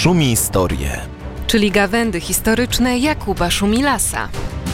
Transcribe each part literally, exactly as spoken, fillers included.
Szumistorie, czyli gawędy historyczne Jakuba Szumilasa.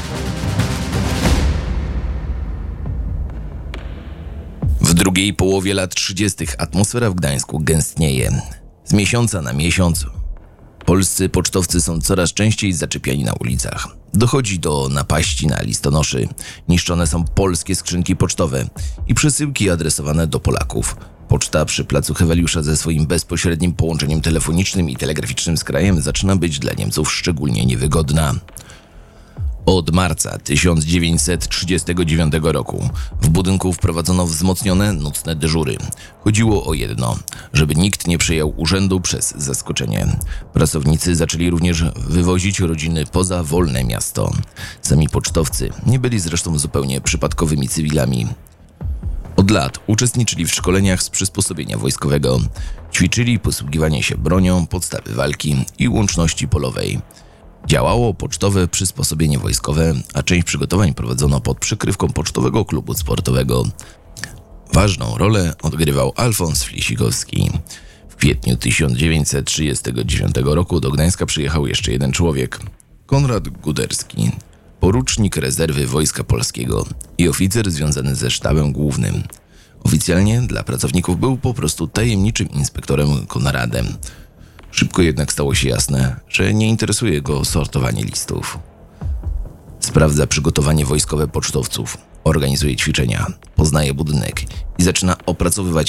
W drugiej połowie lat trzydziestych atmosfera w Gdańsku gęstnieje. Z miesiąca na miesiąc polscy pocztowcy są coraz częściej zaczepiani na ulicach. Dochodzi do napaści na listonoszy. Niszczone są polskie skrzynki pocztowe i przesyłki adresowane do Polaków. Poczta przy placu Heweliusza ze swoim bezpośrednim połączeniem telefonicznym i telegraficznym z krajem zaczyna być dla Niemców szczególnie niewygodna. Od marca tysiąc dziewięćset trzydziestego dziewiątego roku w budynku wprowadzono wzmocnione nocne dyżury. Chodziło o jedno, żeby nikt nie przejął urzędu przez zaskoczenie. Pracownicy zaczęli również wywozić rodziny poza wolne miasto. Sami pocztowcy nie byli zresztą zupełnie przypadkowymi cywilami. Od lat uczestniczyli w szkoleniach z przysposobienia wojskowego. Ćwiczyli posługiwanie się bronią, podstawy walki i łączności polowej. Działało pocztowe przysposobienie wojskowe, a część przygotowań prowadzono pod przykrywką pocztowego klubu sportowego. Ważną rolę odgrywał Alfons Flisikowski. W kwietniu tysiąc dziewięćset trzydziestego dziewiątego roku do Gdańska przyjechał jeszcze jeden człowiek – Konrad Guderski, porucznik rezerwy Wojska Polskiego i oficer związany ze sztabem głównym. Oficjalnie dla pracowników był po prostu tajemniczym inspektorem Konradem. Szybko jednak stało się jasne, że nie interesuje go sortowanie listów. Sprawdza przygotowanie wojskowe pocztowców, organizuje ćwiczenia, poznaje budynek i zaczyna opracowywać